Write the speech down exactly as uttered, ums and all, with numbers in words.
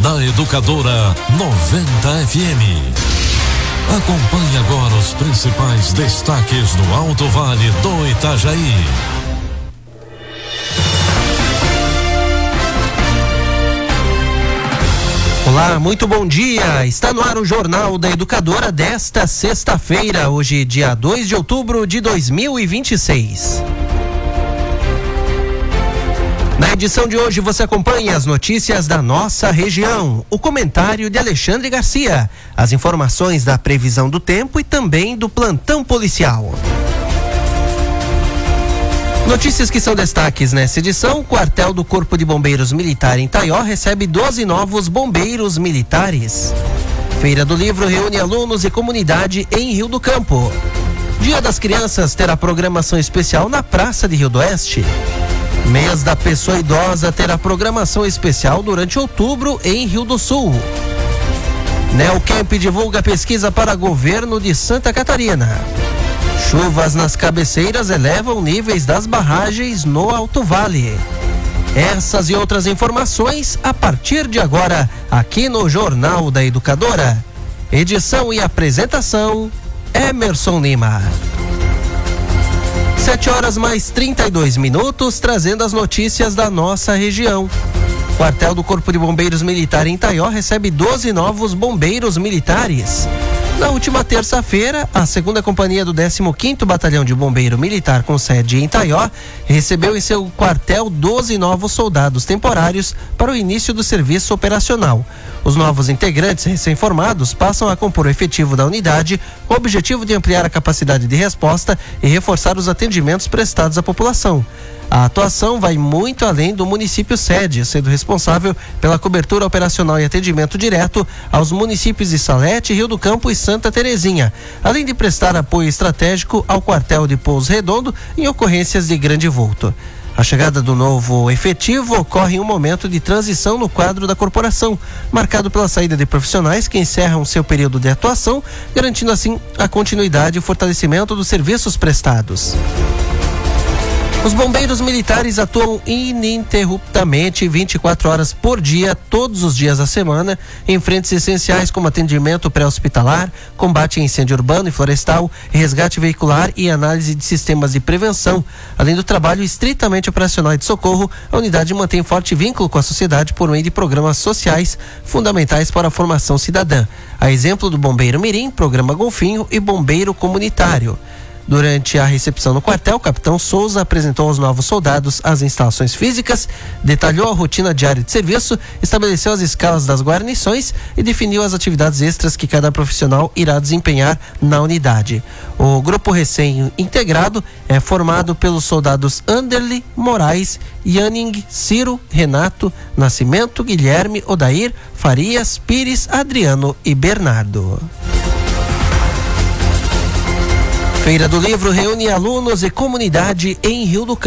da Educadora noventa F M. Acompanhe agora os principais destaques do Alto Vale do Itajaí. Olá, muito bom dia. Está no ar o Jornal da Educadora desta sexta-feira, hoje dia dois de outubro de dois mil e vinte e seis. Na edição de hoje você acompanha as notícias da nossa região, o comentário de Alexandre Garcia, as informações da previsão do tempo e também do plantão policial. Notícias que são destaques nessa edição: o quartel do Corpo de Bombeiros Militar em Taió recebe doze novos bombeiros militares. Feira do Livro reúne alunos e comunidade em Rio do Campo. Dia das Crianças terá programação especial na Praça de Rio do Oeste. Mês da Pessoa Idosa terá programação especial durante outubro em Rio do Sul. Neocamp divulga pesquisa para governo de Santa Catarina. Chuvas nas cabeceiras elevam níveis das barragens no Alto Vale. Essas e outras informações a partir de agora, aqui no Jornal da Educadora. Edição e apresentação, Emerson Lima. Sete horas mais trinta e dois minutos, trazendo as notícias da nossa região. O quartel do Corpo de Bombeiros Militar em Taió recebe doze novos bombeiros militares. Na última terça-feira, a segunda companhia do décimo quinto Batalhão de Bombeiro Militar, com sede em Taió, recebeu em seu quartel doze novos soldados temporários para o início do serviço operacional. Os novos integrantes recém-formados passam a compor o efetivo da unidade com o objetivo de ampliar a capacidade de resposta e reforçar os atendimentos prestados à população. A atuação vai muito além do município sede, sendo responsável pela cobertura operacional e atendimento direto aos municípios de Salete, Rio do Campo e Santa Terezinha, além de prestar apoio estratégico ao quartel de Pouso Redondo em ocorrências de grande vulto. A chegada do novo efetivo ocorre em um momento de transição no quadro da corporação, marcado pela saída de profissionais que encerram seu período de atuação, garantindo assim a continuidade e fortalecimento dos serviços prestados. Os bombeiros militares atuam ininterruptamente vinte e quatro horas por dia, todos os dias da semana, em frentes essenciais como atendimento pré-hospitalar, combate a incêndio urbano e florestal, resgate veicular e análise de sistemas de prevenção. Além do trabalho estritamente operacional e de socorro, a unidade mantém forte vínculo com a sociedade por meio de programas sociais fundamentais para a formação cidadã. A exemplo do Bombeiro Mirim, Programa Golfinho e Bombeiro Comunitário. Durante a recepção no quartel, o capitão Souza apresentou aos novos soldados as instalações físicas, detalhou a rotina diária de serviço, estabeleceu as escalas das guarnições e definiu as atividades extras que cada profissional irá desempenhar na unidade. O grupo recém-integrado é formado pelos soldados Anderly, Moraes, Yanning, Ciro, Renato, Nascimento, Guilherme, Odair, Farias, Pires, Adriano e Bernardo. Feira do Livro reúne alunos e comunidade em Rio do Campo.